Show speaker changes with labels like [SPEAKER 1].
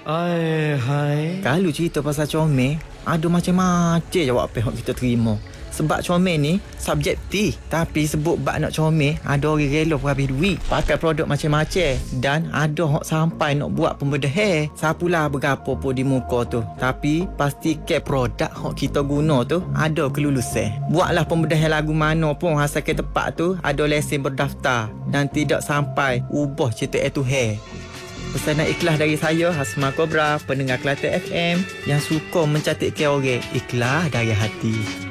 [SPEAKER 1] Hai.
[SPEAKER 2] Kalau cerita pasal comel, ada macam-macam jawapan yang kita terima. Sebab comel ni subjektif. Tapi sebut bak nak comel, ada orang rela habis duit pakai produk macam-macam. Dan ada hak sampai nak buat pembedahan. Sapulah berapa pun di muka tu, tapi pastikan produk hak kita guna tu ada kelulusan. Buatlah pembedahan lagu mana pun asalkan tepat tu ada lesen berdaftar dan tidak sampai ubah cerita Tuhan. Pesanan ikhlas dari saya, Hasma Cobra, pendengar Kelate FM yang suka mencantikkan orang. Ikhlas dari hati.